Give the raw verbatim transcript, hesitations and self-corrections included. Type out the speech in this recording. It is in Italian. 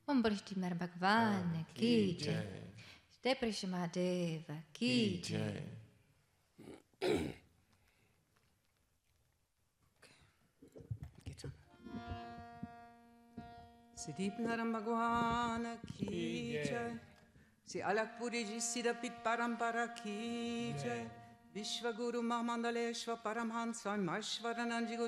Om Brishtimar Bhagwan Ki Jai. Ste Prishmadeva Ki Jai. Siddhi Naram Bhagwan Ki Jai. Si Alak Puri Ji Siddhapit Parampara Ki Jai. Vishwaguru Mahamandaleshwa Paramhansa Maishwarananji